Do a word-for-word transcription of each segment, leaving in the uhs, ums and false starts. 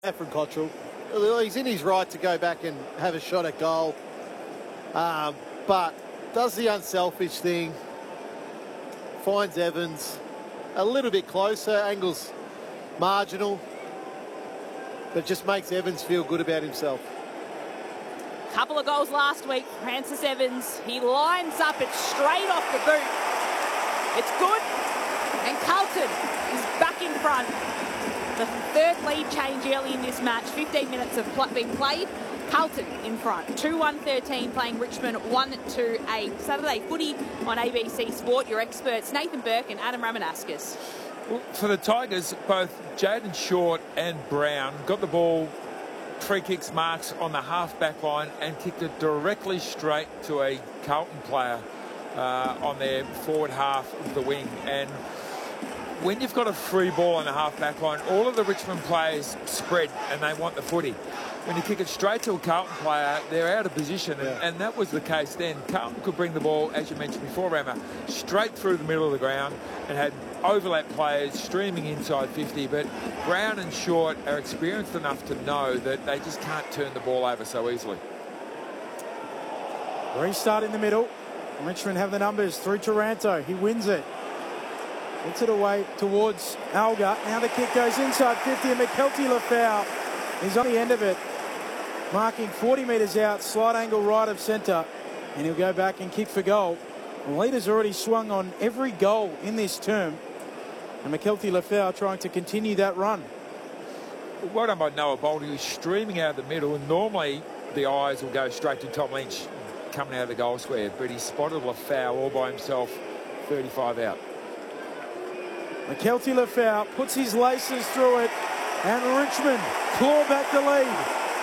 From Cottrell. He's in his right to go back and have a shot at goal, um, but does the unselfish thing, finds Evans a little bit closer, angles marginal, but just makes Evans feel good about himself. Couple of goals last week, Francis Evans. He lines up it straight off the boot. It's good, and Carlton is back in front. The third lead change early in this match. fifteen minutes have been played. Carlton in front. two one thirteen playing Richmond one two eight. Saturday footy on A B C Sport. Your experts Nathan Burke and Adam Ramanauskas. Well, for the Tigers, both Jayden Short and Brown got the ball, free kicks marks on the half-back line and kicked it directly straight to a Carlton player uh, on their forward half of the wing. And when you've got a free ball on the half-back line, all of the Richmond players spread and they want the footy. When you kick it straight to a Carlton player, they're out of position, and, yeah. and that was the case then. Carlton could bring the ball, as you mentioned before, Rama, straight through the middle of the ground and had overlap players streaming inside fifty, but Brown and Short are experienced enough to know that they just can't turn the ball over so easily. Restart in the middle. Richmond have the numbers through Taranto. He wins it. Gets it away towards Alga. Now the kick goes inside fifty, and McKelty Lafau is on the end of it. Marking forty metres out, slight angle right of centre. And he'll go back and kick for goal. The leader's already swung on every goal in this term. And McKelty Lafau trying to continue that run. Well done by Noah Boldy, who's streaming out of the middle. And normally the eyes will go straight to Tom Lynch coming out of the goal square. But he spotted Lafau all by himself, thirty-five out. McKelty Lafau puts his laces through it, and Richmond claw back the lead.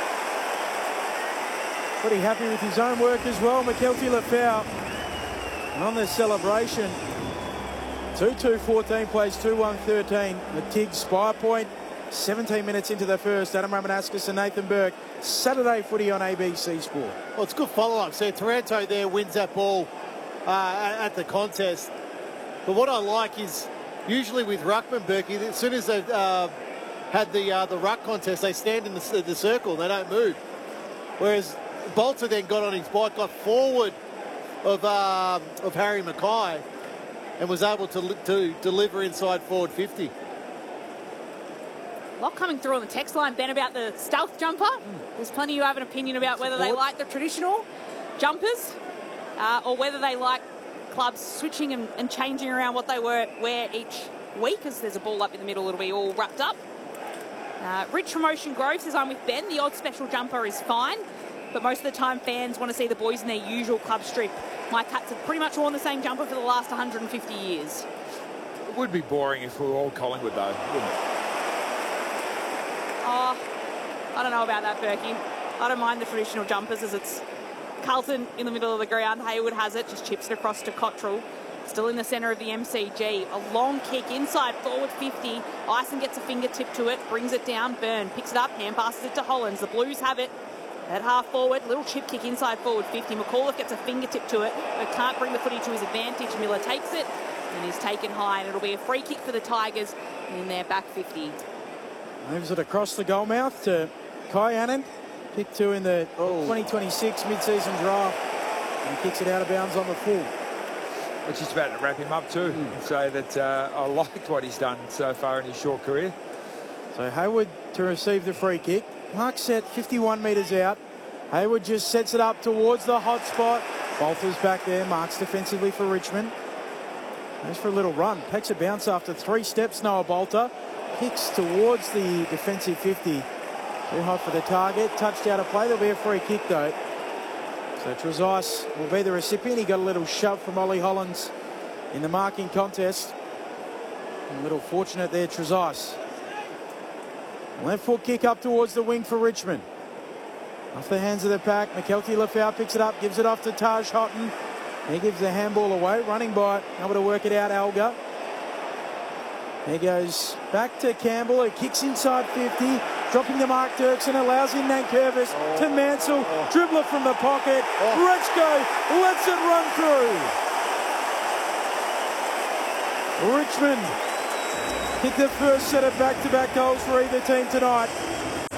Pretty happy with his own work as well, McKelty Lafau. And on this celebration, two two fourteen plays two one thirteen. The Tig Spire Point, seventeen minutes into the first. Adam Ramanauskas and Nathan Burke. Saturday footy on A B C Sport. Well, it's good follow-up. So Taranto there wins that ball uh, at the contest. But what I like is, usually with ruckman, Berkey, as soon as they've uh, had the uh, the ruck contest, they stand in the, the circle, they don't move. Whereas Bolter then got on his bike, got forward of uh, of Harry Mackay, and was able to, to deliver inside forward fifty. A lot coming through on the text line, Ben, about the stealth jumper. Mm. There's plenty who have an opinion about whether they like the traditional jumpers uh, or whether they like clubs switching and, and changing around what they were, wear each week, as there's a ball up in the middle, it'll be all wrapped up. Uh, Rich from Ocean Grove says, I'm with Ben. The odd special jumper is fine, but most of the time fans want to see the boys in their usual club strip. My Cats have pretty much worn the same jumper for the last one hundred fifty years. It would be boring if we were all Collingwood, though, wouldn't it? Oh, I don't know about that, Berkey. I don't mind the traditional jumpers, as it's Carlton in the middle of the ground. Hayward has it, just chips it across to Cottrell. Still in the centre of the M C G. A long kick inside forward fifty. Ison gets a fingertip to it, brings it down. Byrne picks it up, hand passes it to Hollands. The Blues have it at half forward. Little chip kick inside forward fifty. McAuliffe gets a fingertip to it, but can't bring the footy to his advantage. Miller takes it and is taken high, and it'll be a free kick for the Tigers in their back fifty. Moves it across the goal mouth to Kai Annan. Pick two in the oh. twenty twenty-six mid-season draft. And he kicks it out of bounds on the full. Which is about to wrap him up too, mm. and say that uh, I liked what he's done so far in his short career. So Hayward to receive the free kick. Mark set fifty-one metres out. Hayward just sets it up towards the hot spot. Bolter's back there. Marks defensively for Richmond. Goes for a little run. Takes a bounce after three steps, Noah Bolter. Kicks towards the defensive fifty. Too hot for the target. Touched out of play. There'll be a free kick though. So Trezise will be the recipient. He got a little shove from Ollie Hollands in the marking contest. A little fortunate there, Trezise. Left foot kick up towards the wing for Richmond. Off the hands of the pack. McKelty Lafau picks it up, gives it off to Taj Houghton. He gives the handball away. Running by, able to work it out, Alga. There goes back to Campbell, who kicks inside fifty, dropping to Mark Dirksen, allows in Nankervis oh. to Mansell, oh. dribbler from the pocket, oh. Rechko lets it run through. Richmond hit the first set of back-to-back goals for either team tonight.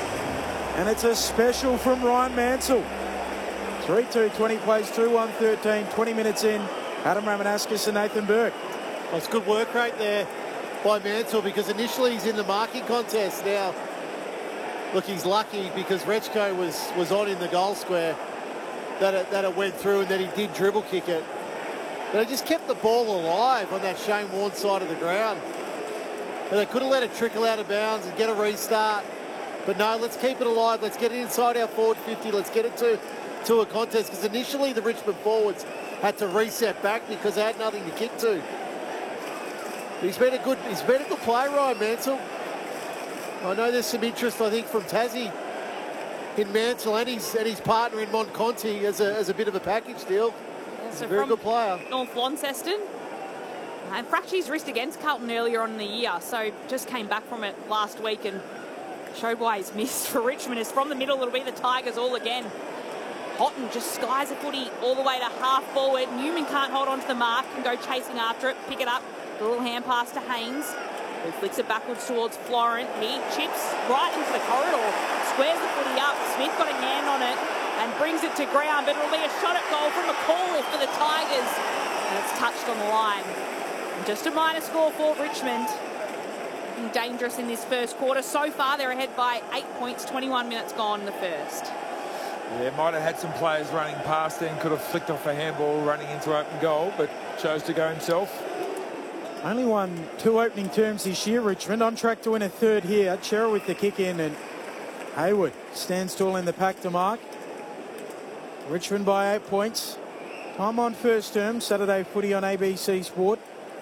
And it's a special from Ryan Mansell. three two twenty plays two one thirteen, twenty minutes in. Adam Ramanauskas and Nathan Burke. Well, it's good work rate there by Mansell, because initially he's in the marking contest. Now, look, he's lucky because Rechko was, was on in the goal square that it, that it went through, and then he did dribble kick it. But he just kept the ball alive on that Shane Warne side of the ground. And they could have let it trickle out of bounds and get a restart. But no, let's keep it alive. Let's get it inside our forward fifty. Let's get it to, to a contest, because initially the Richmond forwards had to reset back because they had nothing to kick to. But he's been a good, he's been a good player, Ryan Mansell. I know there's some interest, I think, from Tassie in Mansell and his, and his partner in Monconti as a, as a bit of a package deal. Yeah, He's so a very from good player. North Launceston. And fractured his wrist against Carlton earlier on in the year, so just came back from it last week and showed why he's missed for Richmond. Is from the middle, it'll be the Tigers all again. Houghton just skies a footy all the way to half forward. Newman can't hold on to the mark, can go chasing after it, pick it up. A little hand pass to Haynes, who flicks it backwards towards Florent. He chips right into the corridor, squares the footy up. Smith got a hand on it and brings it to ground, but it'll be a shot at goal from McAuliffe for the Tigers. And it's touched on the line. And just a minor score for Richmond. Looking dangerous in this first quarter. So far, they're ahead by eight points, twenty-one minutes gone in the first. Yeah, might have had some players running past and could have flicked off a handball running into open goal, but chose to go himself. Only won two opening terms this year, Richmond. On track to win a third here. Chera with the kick in, and Hayward stands tall in the pack to mark. Richmond by eight points. Time on first term. Saturday footy on A B C Sport.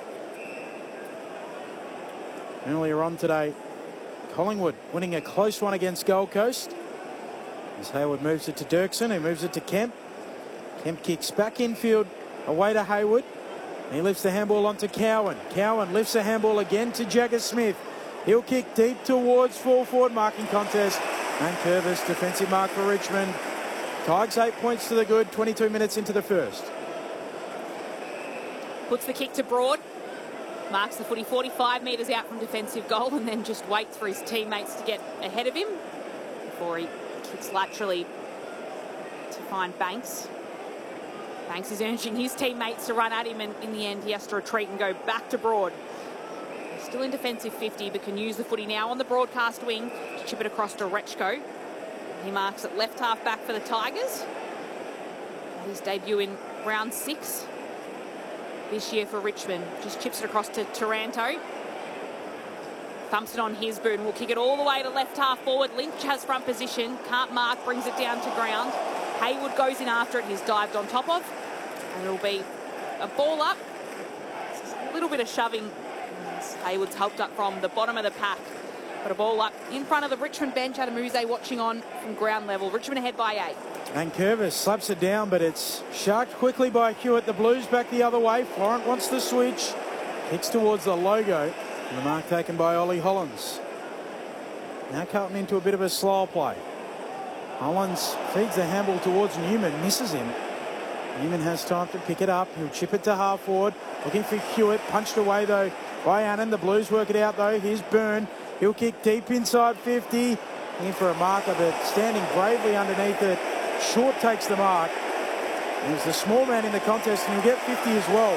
Earlier on today, Collingwood winning a close one against Gold Coast. As Hayward moves it to Dirksen, who moves it to Kemp. Kemp kicks back infield, away to Hayward. He lifts the handball onto Cowan. Cowan lifts the handball again to Jagger Smith. He'll kick deep towards full forward marking contest. And Curvis, defensive mark for Richmond. Tigers eight points to the good, twenty-two minutes into the first. Puts the kick to Broad. Marks the footy forty-five metres out from defensive goal, and then just waits for his teammates to get ahead of him before he kicks laterally to find Banks. Banks is urging his teammates to run at him, and in the end he has to retreat and go back to Broad. Still in defensive fifty, but can use the footy now on the broadcast wing to chip it across to Rechko. He marks at left half back for the Tigers. His debut in round six this year for Richmond. Just chips it across to Taranto. Thumps it on Hisboon. Will kick it all the way to left half forward. Lynch has front position. Can't mark. Brings it down to ground. Hayward goes in after it. He's dived on top of. And it'll be a ball up. A little bit of shoving. Hayward's helped up from the bottom of the pack. But a ball up in front of the Richmond bench. Adam Muse watching on from ground level. Richmond ahead by eight. And Curvis slaps it down, but it's sharked quickly by Hewitt. The Blues back the other way. Florent wants the switch. Kicks towards the logo. And the mark taken by Ollie Hollins. Now Carlton into a bit of a slow play. Hollins feeds the handball towards Newman. Misses him. Newman has time to pick it up. He'll chip it to half forward. Looking for Hewitt. Punched away though by Annan. The Blues work it out though. Here's Byrne. He'll kick deep inside fifty. In for a marker, but standing bravely underneath it. Short takes the mark. He's the small man in the contest, and he'll get fifty as well.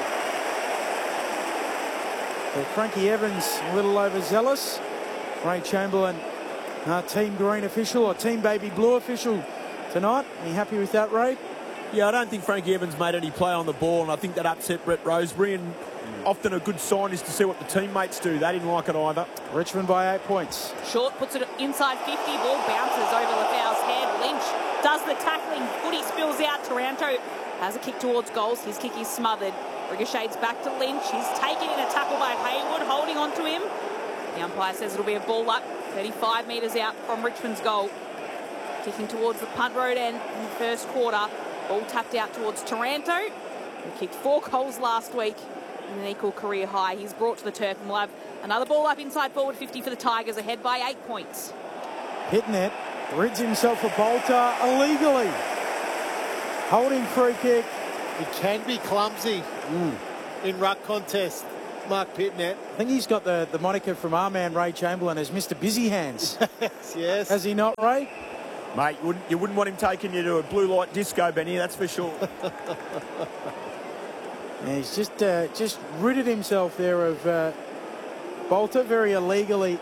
So Frankie Evans a little overzealous. Ray Chamberlain, our Team Green official or Team Baby Blue official tonight. Are you happy with that, Ray? Yeah, I don't think Frankie Evans made any play on the ball, and I think that upset Brett Rosebery. And often a good sign is to see what the teammates do. They didn't like it either. Richmond by eight points. Short puts it inside fifty. Ball bounces over Lafau's head. Lynch does the tackling. Footy spills out. Taranto has a kick towards goals. His kick is smothered. Ricochets back to Lynch. He's taken in a tackle by Hayward, holding on to him. The umpire says it'll be a ball up, thirty-five metres out from Richmond's goal. Kicking towards the punt road end in the first quarter. Ball tapped out towards Taranto. He kicked four goals last week in an equal career high. He's brought to the turf, and we'll have another ball up inside forward fifty for the Tigers, ahead by eight points. Pitnet rids himself a bolter illegally. Holding free kick. He can be clumsy Mm. in ruck contest, Mark Pitnet. I think he's got the, the moniker from our man Ray Chamberlain as Mister Busy Hands. Yes. Has he not, Ray? Mate, you wouldn't, you wouldn't want him taking you to a blue light disco, Benny, that's for sure. And he's just uh, just ridded himself there of uh, Bolter very illegally.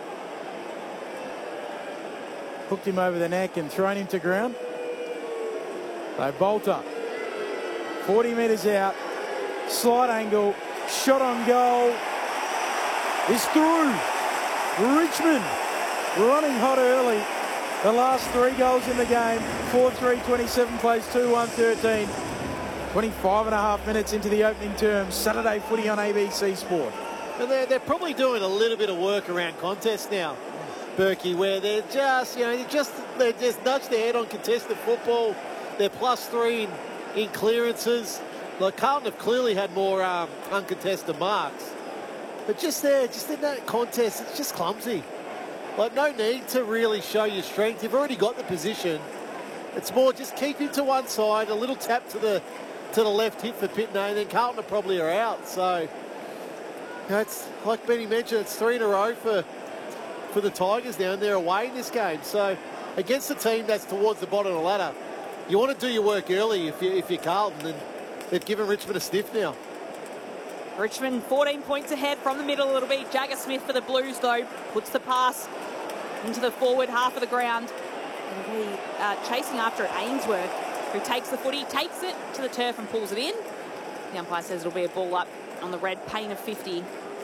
Hooked him over the neck and thrown him to ground. So Bolter, forty metres out, slight angle, shot on goal, is through. Richmond running hot early. The last three goals in the game, four three twenty-seven plays, two one thirteen. twenty-five and a half minutes into the opening term. Saturday footy on A B C Sport. And they're, they're probably doing a little bit of work around contests now, Berkey, where they're just, you know, they just they just nudge their head on contested football. They're plus three in, in clearances. Like Carlton have clearly had more um, uncontested marks. But just there, just in that contest, it's just clumsy. Like, no need to really show your strength. You've already got the position. It's more just keep him to one side, a little tap to the to the left hit for Pitney, and then Carlton probably are out. So, you know, it's like Benny mentioned, it's three in a row for for the Tigers now, and they're away in this game. So, against a team that's towards the bottom of the ladder, you want to do your work early if, you, if you're Carlton, and they've given Richmond a sniff now. Richmond fourteen points ahead from the middle. It'll be Jagger Smith for the Blues, though. Puts the pass into the forward half of the ground. It'll be uh, chasing after it, Ainsworth, who takes the footy, takes it to the turf and pulls it in. The umpire says it'll be a ball up on the red paint of fifty.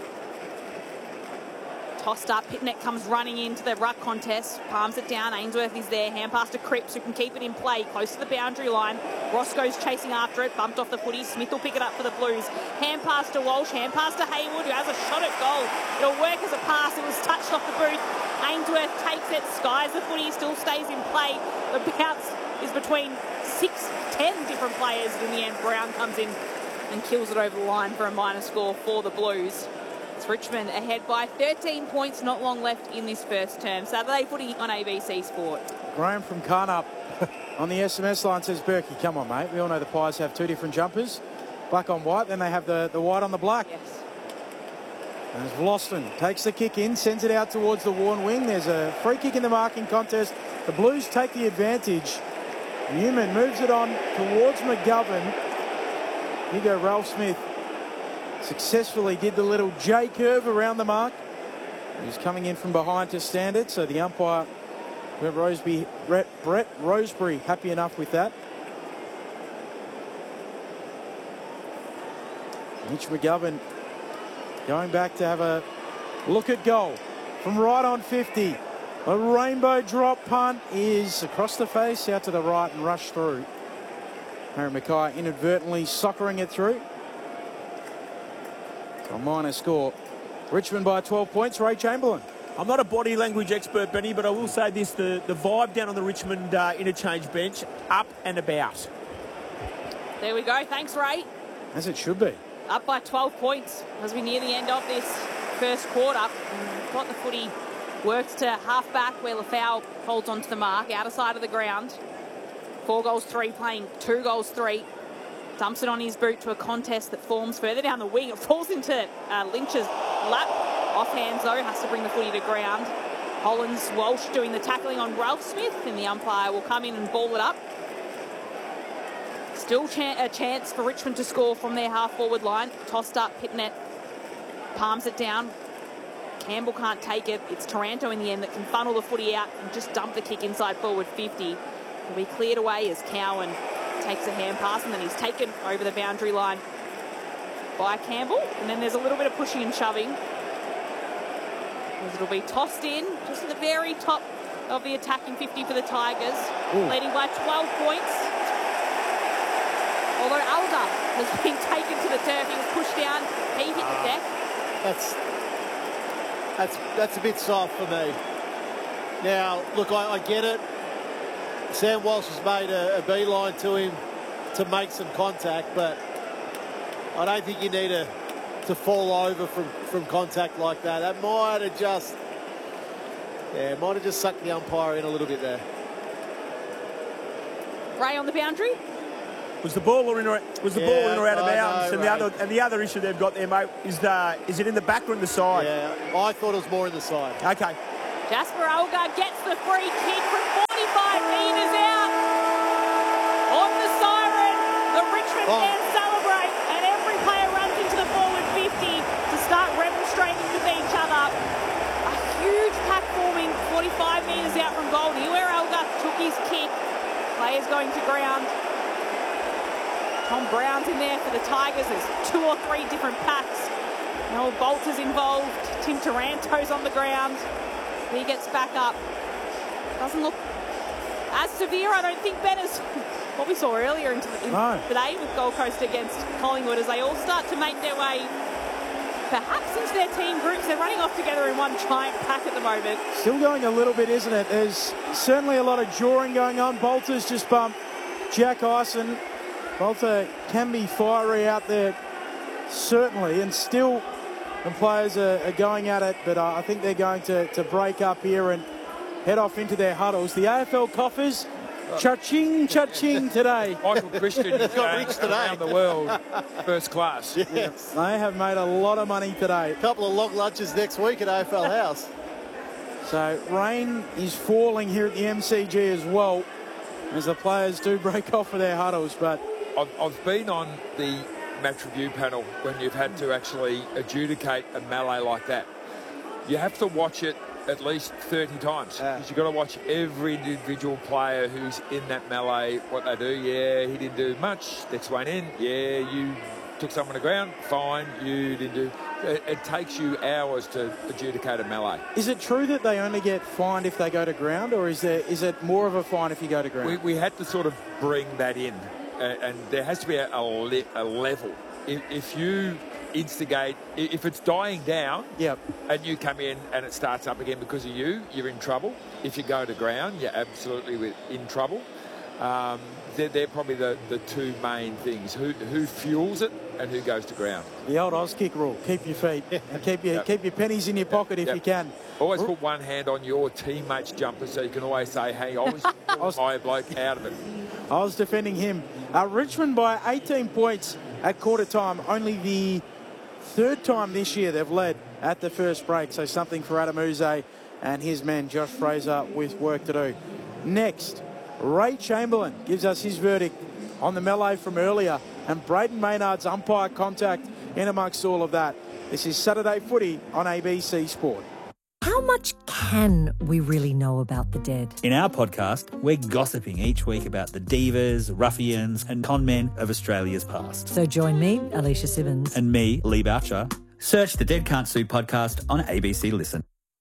Tossed up, Pitnet comes running into the ruck contest, palms it down, Ainsworth is there, hand pass to Cripps, who can keep it in play, close to the boundary line. Roscoe's chasing after it, bumped off the footy, Smith will pick it up for the Blues. Hand pass to Walsh, hand pass to Haywood, who has a shot at goal. It'll work as a pass, it was touched off the boot. Ainsworth takes it, skies the footy, still stays in play. The bounce is between six, ten different players, and in the end Brown comes in and kills it over the line for a minor score for the Blues. It's Richmond ahead by thirteen points, not long left in this first term. Saturday footy on A B C Sport. Graham from Carnup on the S M S line says, Berkey, come on, mate. We all know the Pies have two different jumpers, black on white, then they have the, the white on the black. Yes. As Vlosten takes the kick in, sends it out towards the Warren wing. There's a free kick in the marking contest. The Blues take the advantage. Newman moves it on towards McGovern. Here go Ralph Smith. Successfully did the little J curve around the mark. He's coming in from behind to stand it, so the umpire, Brett Roseberry, Brett, Brett Roseberry, happy enough with that. Mitch McGovern going back to have a look at goal from right on fifty. A rainbow drop punt is across the face, out to the right and rushed through. Harry Mackay inadvertently soccering it through. A minor score. Richmond by twelve points. Ray Chamberlain. I'm not a body language expert, Benny, but I will say this, the, the vibe down on the Richmond uh, interchange bench, up and about. There we go. Thanks, Ray. As it should be. Up by twelve points as we near the end of this first quarter. And got the footy worked to half-back where Lafau holds onto the mark, outer side of the ground. Four goals, three, playing two goals, three. Dumps it on his boot to a contest that forms further down the wing. It falls into uh, Lynch's lap. Offhand, though, has to bring the footy to ground. Hollins, Walsh doing the tackling on Ralph Smith, and the umpire will come in and ball it up. Still ch- a chance for Richmond to score from their half-forward line. Tossed up, Pitnet palms it down. Campbell can't take it. It's Taranto in the end that can funnel the footy out and just dump the kick inside forward fifty. It'll be cleared away as Cowan takes a hand pass, and then he's taken over the boundary line by Campbell. And then there's a little bit of pushing and shoving, as it'll be tossed in just at the very top of the attacking fifty for the Tigers. Ooh. Leading by twelve points. Although Alga has been taken to the turf, he was pushed down, he hit uh, the deck. That's, that's, that's a bit soft for me. Now, look, I, I get it. Sam Walsh has made a, a beeline to him to make some contact, but I don't think you need to, to fall over from, from contact like that. That might have just, yeah, might have just sucked the umpire in a little bit there. Ray on the boundary. Was the ball or in or was the yeah, ball in or out of I bounds? know, and the other and the other issue they've got there, mate, is the is it in the back or in the side? Yeah, I thought it was more in the side. Okay. Jasper Alga gets the free kick from forty-five metres. going to ground. Tom Brown's in there for the Tigers. There's two or three different packs. Noel Bolter's involved. Tim Taranto's on the ground. He gets back up. Doesn't look as severe, I don't think, Ben, as what we saw earlier into the, in No. today with Gold Coast against Collingwood, as they all start to make their way perhaps into their team groups. They're running off together in one giant pack at the moment. Still going a little bit, isn't it? There's certainly a lot of jawing going on. Bolter's just bumped Jack Ison. Bolter can be fiery out there, certainly, and still the players are, are going at it, but uh, I think they're going to, to break up here and head off into their huddles. The A F L coffers, cha-ching, cha-ching today. Michael Christian is going rich today. around the world first class. Yes. They have made a lot of money today. A couple of long lunches next week at A F L House. So rain is falling here at the M C G as well, as the players do break off for their huddles, but I've, I've been on the match review panel when you've had to actually adjudicate a melee like that. You have to watch it at least thirty times. Yeah. Because you've got to watch every individual player who's in that melee, what they do. Yeah, he didn't do much. Next one in. Yeah, you took someone to ground. Fine, you didn't do. It, it takes you hours to adjudicate a melee. is it true that they only get fined if they go to ground, or is there is it more of a fine if you go to ground? We, we had to sort of bring that in, and, and there has to be a, a, le a level. If, if you instigate, if it's dying down, Yep. and you come in and it starts up again because of you, you're in trouble. If you go to ground, you're absolutely with, in trouble. Um, they're, they're probably the, the two main things: who who fuels it and who goes to ground. The old Auskick rule: keep your feet and keep your Yep. keep your pennies in your pocket if Yep. you can. Always put one hand on your teammate's jumper so you can always say, "Hey, I was, I was my bloke out of it." I was defending him. Uh, Richmond by eighteen points at quarter time. Only the third time this year they've led at the first break. So something for Adam Uze and his man Josh Fraser with work to do. Next, Ray Chamberlain gives us his verdict on the melee from earlier, and Braden Maynard's umpire contact in amongst all of that. This is Saturday Footy on A B C Sport. How much can we really know about the dead? In our podcast, we're gossiping each week about the divas, ruffians and con men of Australia's past. So join me, Alicia Simmons. And me, Lee Boucher. Search the Dead Can't Sue podcast on A B C Listen.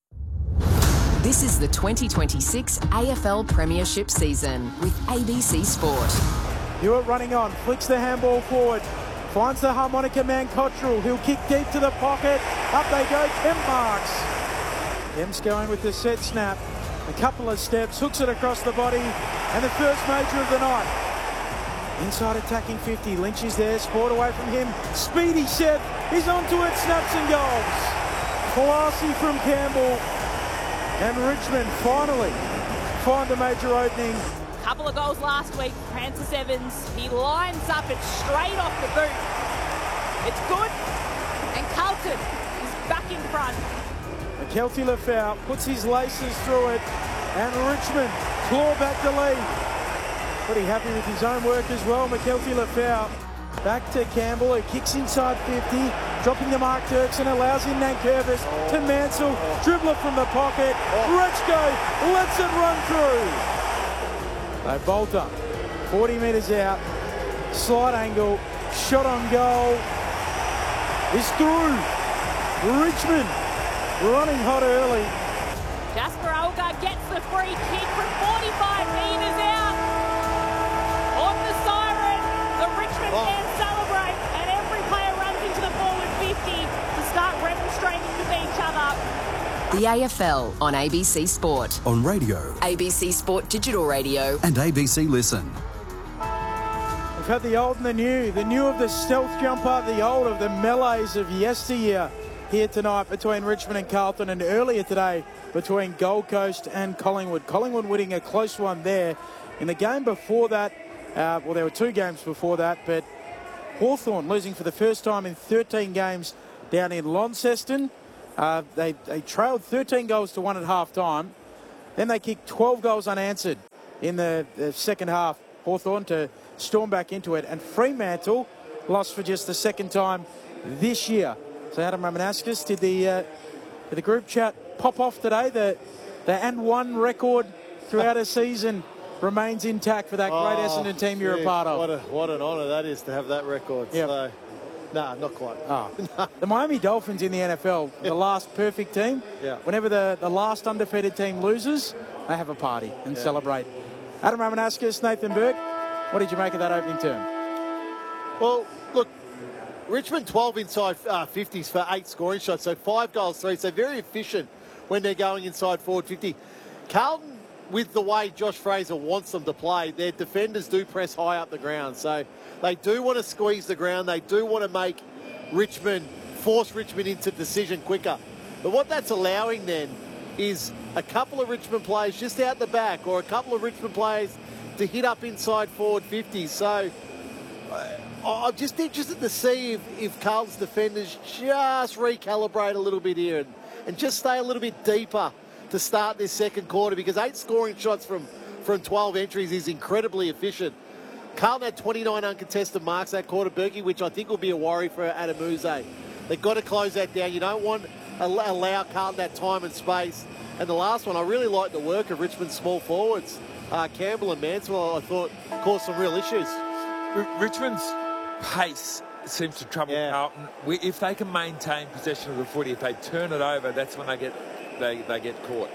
This is the twenty twenty-six A F L Premiership season with A B C Sport. Hewitt running on, flicks the handball forward, finds the harmonica man Cottrell, who'll kick deep to the pocket. Up they go, Kemp marks. Kemp's going with the set snap, a couple of steps, hooks it across the body, and the first major of the night. Inside attacking fifty, Lynch is there, Sport away from him. Speedy Seth is onto it, snaps and goals. Classy from Campbell, and Richmond finally find a major opening. Couple of goals last week. Francis Evans, he lines up it straight off the boot. It's good, and Carlton is back in front. Kelty Lafau puts his laces through it, and Richmond claw back the lead. Pretty happy with his own work as well. McKelty Lafau back to Campbell, who kicks inside fifty, dropping to Mark Dirksen, allows in Nankervis to Mansell, dribbler from the pocket. Rechko lets it run through. They bolt up, forty metres out, slide angle, shot on goal is through. Richmond running hot early. Jasper Olga gets the free kick from forty-five metres out. On the siren, the Richmond Oh. fans celebrate, and every player runs into the forward fifty to start remonstrating with each other. The A F L on A B C Sport. On radio A B C Sport Digital Radio. and A B C Listen. We've had the old and the new, the new of the stealth jumper, the old of the melees of yesteryear here tonight between Richmond and Carlton, and earlier today between Gold Coast and Collingwood. Collingwood winning a close one there. In the game before that, uh, well, there were two games before that, but Hawthorn losing for the first time in thirteen games down in Launceston. Uh, they, they trailed thirteen goals to one at half time. Then they kicked twelve goals unanswered in the, the second half. Hawthorn to storm back into it. And Fremantle lost for just the second time this year. So Adam Ramanauskas, did the uh, did the group chat pop off today? The the and one record throughout a season remains intact for that great Oh, Essendon team you're gee, a part of. What, a, what an honour that is to have that record. Yep. So, nah, not quite. Oh. The Miami Dolphins in the N F L, the last perfect team. Yeah. Whenever the, the last undefeated team loses, they have a party and Yeah. celebrate. Adam Ramanauskas, Nathan Burke, what did you make of that opening term? Well, look, Richmond twelve inside uh, fifties for eight scoring shots, so five goals, three. So very efficient when they're going inside forward fifty. Carlton, with the way Josh Fraser wants them to play, their defenders do press high up the ground. So they do want to squeeze the ground. They do want to make Richmond, force Richmond into decision quicker. But what that's allowing then is a couple of Richmond players just out the back, or a couple of Richmond players to hit up inside forward fifties. So uh, I'm just interested to see if, if Carlton's defenders just recalibrate a little bit here and, and just stay a little bit deeper to start this second quarter, because eight scoring shots from, from twelve entries is incredibly efficient. Carlton had twenty-nine uncontested marks that quarter, Berkey, which I think will be a worry for Adamuze. They've got to close that down. You don't want to allow Carlton that time and space. And the last one, I really like the work of Richmond's small forwards. Uh, Campbell and Mansell, I thought, caused some real issues. R- Richmond's pace seems to trouble Yeah. Carlton. We, if they can maintain possession of the footy, if they turn it over, that's when they get they, they get caught.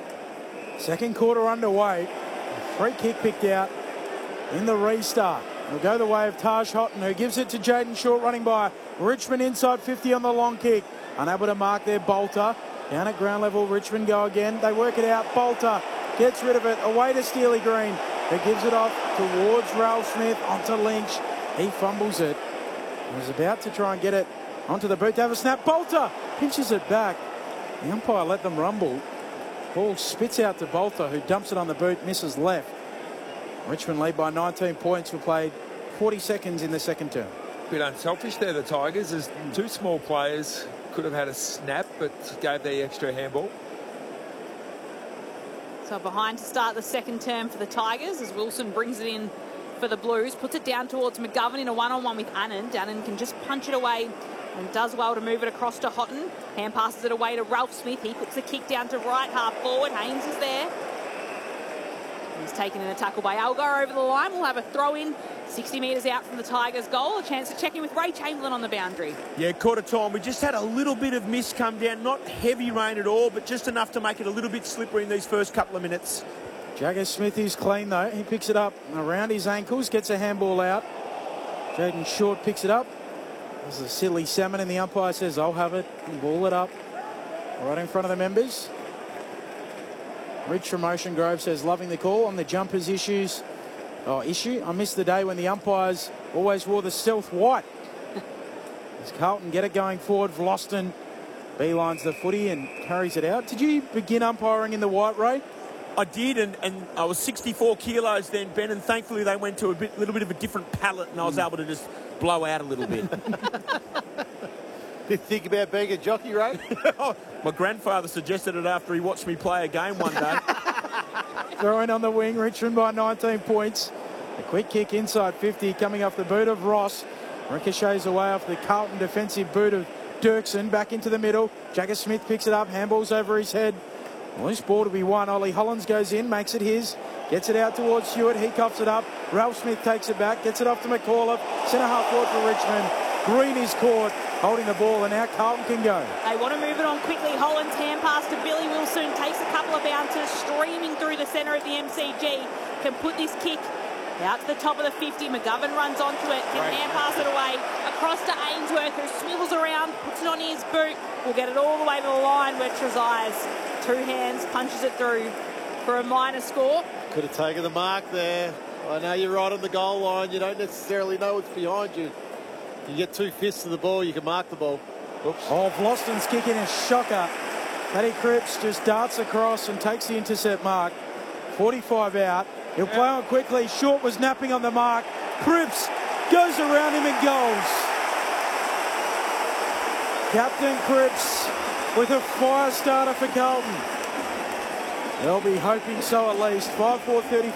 Second quarter underway. Free kick picked out in the restart. It'll go the way of Taj Houghton, who gives it to Jaden Short, running by Richmond inside fifty on the long kick. Unable to mark their Bolter. Down at ground level, Richmond go again. They work it out. Bolter gets rid of it. Away to Steely Green, who gives it off towards Ralph Smith onto Lynch. He fumbles it. He was about to try and get it onto the boot to have a snap. Bolter pinches it back. The umpire let them rumble. Ball spits out to Bolter, who dumps it on the boot, misses left. Richmond lead by nineteen points. We played forty seconds in the second term. Bit unselfish there, the Tigers. As two small players could have had a snap, but gave the extra handball. So behind to start the second term for the Tigers as Wilson brings it in for the Blues. Puts it down towards McGovern in a one-on-one with Annan. Annan can just punch it away and does well to move it across to Houghton. Hand passes it away to Ralph Smith. He puts the kick down to right half forward. Haynes is there. He's taken in a tackle by Algar over the line. We'll have a throw in sixty metres out from the Tigers' goal. A chance to check in with Ray Chamberlain on the boundary. Yeah, quarter time. We just had a little bit of mist come down. Not heavy rain at all, but just enough to make it a little bit slippery in these first couple of minutes. Jagger Smith is clean though. He picks it up around his ankles, gets a handball out. Jaden Short picks it up. There's a silly salmon, and the umpire says, I'll have it. And ball it up right in front of the members. Rich from Ocean Grove says, loving the call on the jumpers issues. Oh, issue. I missed the day when the umpires always wore the stealth white. As Carlton get it going forward, Vloston beelines the footy and carries it out. Did you begin umpiring in the white, Ray? I did, and, and I was sixty-four kilos then, Ben, and thankfully they went to a bit, little bit of a different palette, and I was able to just blow out a little bit. Did you think about being a jockey, Ray? My grandfather suggested it after he watched me play a game one day. Throwing on the wing, Richmond by nineteen points. A quick kick inside fifty coming off the boot of Ross. Ricochets away off the Carlton defensive boot of Dirksen. Back into the middle. Jagger Smith picks it up. Handballs over his head. Loose ball to be won. Ollie Hollins goes in, makes it his. Gets it out towards Stewart. He coughs it up. Ralph Smith takes it back. Gets it off to McAuliffe. Centre half forward for Richmond. Green is caught, holding the ball, and now Carlton can go. They want to move it on quickly. Holland's hand pass to Billy Wilson. Takes a couple of bounces, streaming through the centre of the M C G. Can put this kick out to the top of the fifty. McGovern runs onto it. Can hand pass it away. Across to Ainsworth, who swivels around, puts it on his boot. Will get it all the way to the line where Trezise, two hands, punches it through for a minor score. Could have taken the mark there. I know you're right on the goal line. You don't necessarily know what's behind you. You get two fists to the ball, you can mark the ball. Oops. Oh, Vloston's kicking a shocker. Paddy Cripps just darts across and takes the intercept mark. forty-five out. He'll play on quickly. Short was napping on the mark. Cripps goes around him and goes. Captain Cripps with a fire starter for Carlton. They'll be hoping so at least. five four thirty.